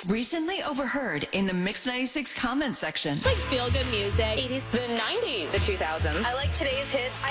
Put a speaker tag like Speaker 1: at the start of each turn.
Speaker 1: Recently overheard in the Mix 96 comment section.
Speaker 2: Like feel-good music.
Speaker 3: 80s.
Speaker 4: The 90s. The 2000s.
Speaker 3: I like today's hits.